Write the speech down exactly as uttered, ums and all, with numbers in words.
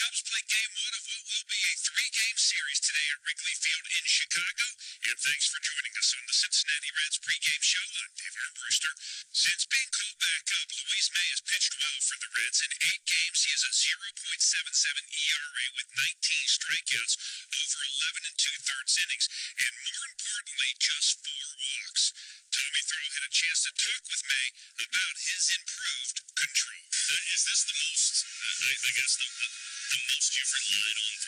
Cubs play game one of what will be a three-game series today at Wrigley Field in Chicago. And thanks for joining us on the Cincinnati Reds pregame show. I'm Dave Armbruster. Since being called back up, Luis May has pitched well for the Reds. In eight games, he has a oh point seven seven E R A with nineteen strikeouts over eleven and two-thirds innings, and more importantly, just four walks. Tommy Thrall had a chance to talk with May about his improved control. Uh, is this the most, uh, I, I guess, the, the, the most you've relied on